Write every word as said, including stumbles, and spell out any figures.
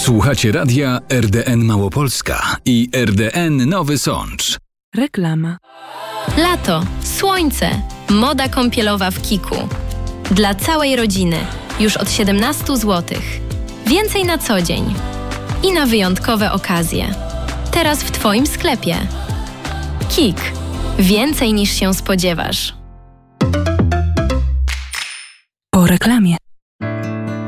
Słuchacie radia R D N Małopolska i R D N Nowy Sącz. Reklama. Lato, słońce, moda kąpielowa w Kiku. Dla całej rodziny, już od siedemnaście złotych. Więcej na co dzień i na wyjątkowe okazje. Teraz w Twoim sklepie. Kik. Więcej niż się spodziewasz. Po reklamie.